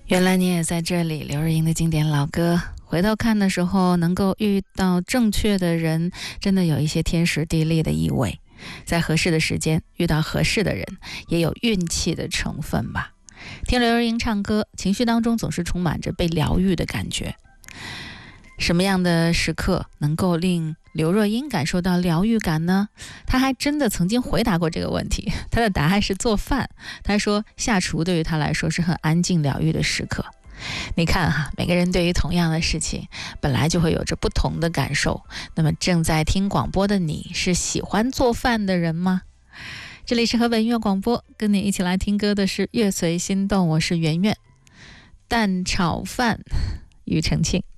原来你也在这里，刘若英的经典老歌。回头看的时候，能够遇到正确的人，真的有一些天时地利的意味。在合适的时间遇到合适的人，也有运气的成分吧。听刘若英唱歌，情绪当中总是充满着被疗愈的感觉。什么样的时刻能够令刘若英感受到疗愈感呢？她还真的曾经回答过这个问题，她的答案是做饭。她说下厨对于她来说是很安静疗愈的时刻。你看哈，每个人对于同样的事情本来就会有着不同的感受。那么正在听广播的你，是喜欢做饭的人吗？这里是河北音乐广播，跟你一起来听歌的是乐随心动，我是圆圆。蛋炒饭，庾澄庆。